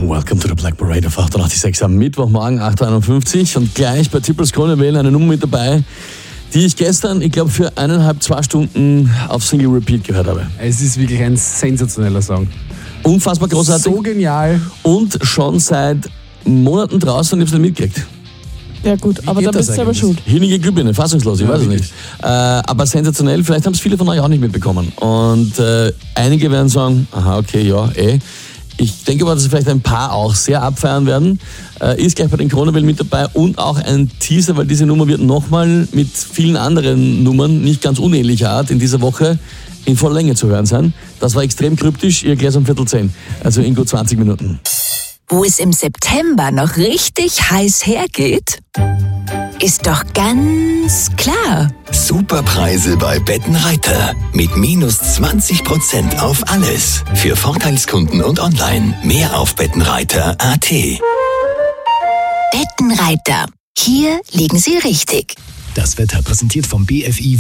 Welcome to the Black Parade auf 886 am Mittwochmorgen, 8.51 und gleich bei Tippels Krone wählen eine Nummer mit dabei, die ich gestern, ich glaube, für 2 Stunden auf Single Repeat gehört habe. Es ist wirklich ein sensationeller Song. Unfassbar großartig. So genial. Und schon seit Monaten draußen und ich habe es nicht mitgekriegt. Ja gut, aber da bist du selber schuld. Hinige Glühbirne, fassungslos, ich weiß es nicht. Aber sensationell, vielleicht haben es viele von euch auch nicht mitbekommen. Und einige werden sagen, aha, okay, ja, Ich denke aber, dass vielleicht ein paar auch sehr abfeiern werden. Ist gleich bei den Kronewellen mit dabei und auch ein Teaser, weil diese Nummer wird nochmal mit vielen anderen Nummern, nicht ganz unähnlicher Art, in dieser Woche in voller Länge zu hören sein. Das war extrem kryptisch, ihr erklärt um 9:45, also in gut 20 Minuten. Wo es im September noch richtig heiß hergeht, ist doch ganz klar. Superpreise bei Bettenreiter. Mit minus 20% auf alles. Für Vorteilskunden und online. Mehr auf bettenreiter.at. Bettenreiter. Hier liegen Sie richtig. Das Wetter präsentiert vom BFI